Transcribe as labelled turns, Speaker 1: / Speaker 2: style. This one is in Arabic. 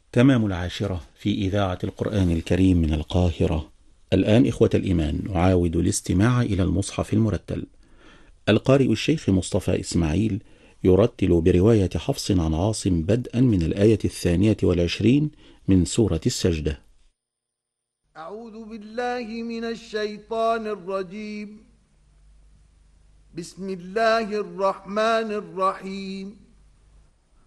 Speaker 1: تمام العاشرة في إذاعة القرآن الكريم من القاهرة. الآن إخوة الإيمان نعاود الاستماع إلى المصحف المرتل. القارئ الشيخ مصطفى إسماعيل يرتل برواية حفص عن عاصم بدءا من الآية 22 من سورة السجدة.
Speaker 2: أعوذ بالله من الشيطان الرجيم. بسم الله الرحمن الرحيم.